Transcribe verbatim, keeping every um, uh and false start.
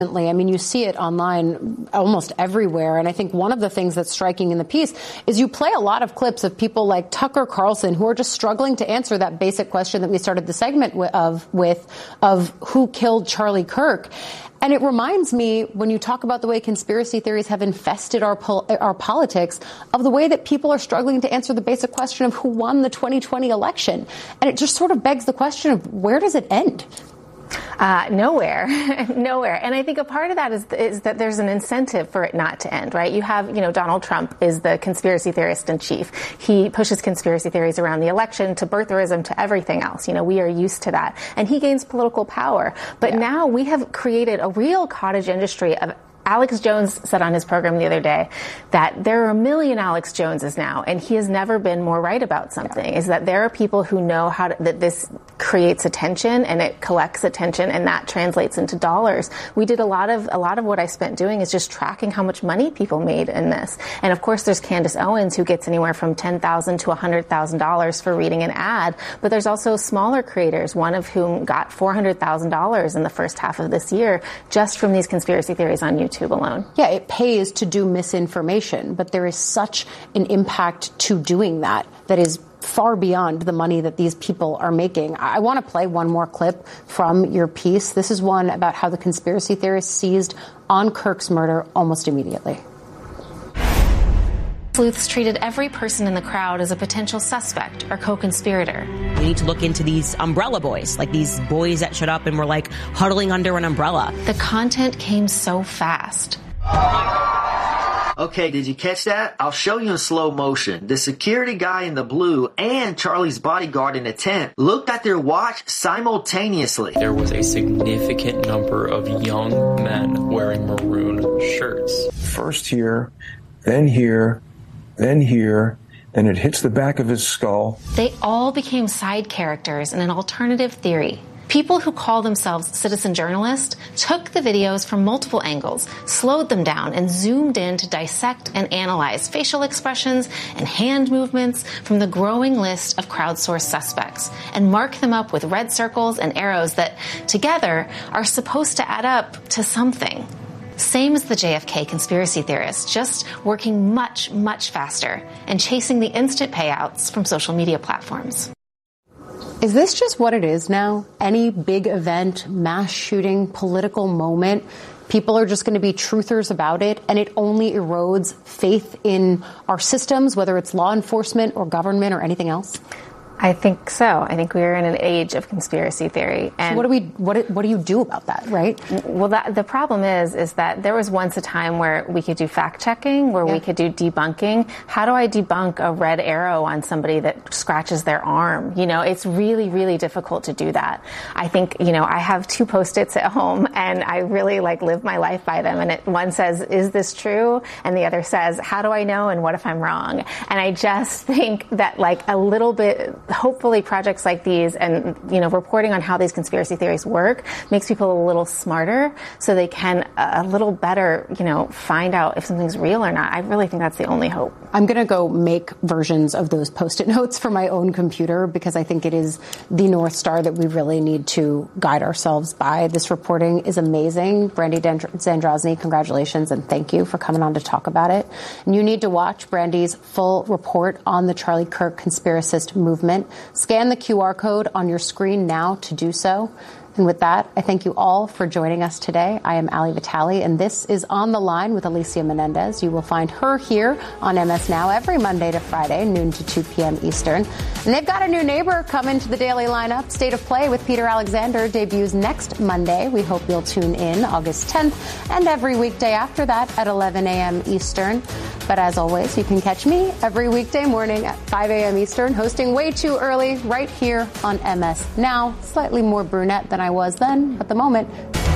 I mean, you see it online almost everywhere. And I think one of the things that's striking in the piece is you play a lot of clips of people like Tucker Carlson who are just struggling to answer that basic question that we started the segment of with of who killed Charlie Kirk. And it reminds me, when you talk about the way conspiracy theories have infested our pol- our politics, of the way that people are struggling to answer the basic question of who won the twenty twenty election. And it just sort of begs the question of where does it end? Uh, nowhere, nowhere. And I think a part of that is, is that there's an incentive for it not to end, right? You have, you know, Donald Trump is the conspiracy theorist in chief. He pushes conspiracy theories around the election to birtherism to everything else. You know, we are used to that. And he gains political power. But yeah. now we have created a real cottage industry of Alex Jones said on his program the other day that there are a million Alex Joneses now, and he has never been more right about something, yeah. is that there are people who know how to, that this creates attention and it collects attention and that translates into dollars. We did a lot of, a lot of what I spent doing is just tracking how much money people made in this. And of course there's Candace Owens who gets anywhere from ten thousand dollars to one hundred thousand dollars for reading an ad, but there's also smaller creators, one of whom got four hundred thousand dollars in the first half of this year just from these conspiracy theories on YouTube alone. Yeah, it pays to do misinformation, but there is such an impact to doing that that is far beyond the money that these people are making. I want to play one more clip from your piece. This is one about how the conspiracy theorists seized on Kirk's murder almost immediately. Sleuths treated every person in the crowd as a potential suspect or co-conspirator. We need to look into these umbrella boys, like these boys that showed up and were like huddling under an umbrella. The content came so fast. Okay, did you catch that? I'll show you in slow motion. The security guy in the blue and Charlie's bodyguard in the tent looked at their watch simultaneously. There was a significant number of young men wearing maroon shirts. First here, then here, then here, then it hits the back of his skull. They all became side characters in an alternative theory. People who call themselves citizen journalists took the videos from multiple angles, slowed them down, and zoomed in to dissect and analyze facial expressions and hand movements from the growing list of crowdsourced suspects, and mark them up with red circles and arrows that, together, are supposed to add up to something. Same as the J F K conspiracy theorists, just working much, much faster and chasing the instant payouts from social media platforms. Is this just what it is now? Any big event, mass shooting, political moment, people are just going to be truthers about it, and it only erodes faith in our systems, whether it's law enforcement or government or anything else? I think so. I think we are in an age of conspiracy theory. And so what do we, what, what do you do about that, right? Well, that, the problem is, is that there was once a time where we could do fact checking, where yeah. we could do debunking. How do I debunk a red arrow on somebody that scratches their arm? You know, it's really, really difficult to do that. I think, you know, I have two Post-its at home and I really like live my life by them. And it, one says, is this true? And the other says, how do I know? And what if I'm wrong? And I just think that like a little bit, hopefully projects like these and, you know, reporting on how these conspiracy theories work makes people a little smarter so they can a little better, you know, find out if something's real or not. I really think that's the only hope. I'm going to go make versions of those Post-it notes for my own computer because I think it is the North Star that we really need to guide ourselves by. This reporting is amazing. Brandy Zadrozny, congratulations and thank you for coming on to talk about it. And you need to watch Brandy's full report on the Charlie Kirk conspiracist movement. Scan the Q R code on your screen now to do so. And with that, I thank you all for joining us today. I am Ali Vitale, and this is On the Line with Alicia Menendez. You will find her here on M S Now every Monday to Friday, noon to two p.m. Eastern. And they've got a new neighbor coming to the daily lineup. State of Play with Peter Alexander debuts next Monday. We hope you'll tune in August tenth and every weekday after that at eleven a.m. Eastern. But as always, you can catch me every weekday morning at five a.m. Eastern, hosting way too early right here on M S Now. Slightly more brunette than I was then, at the moment.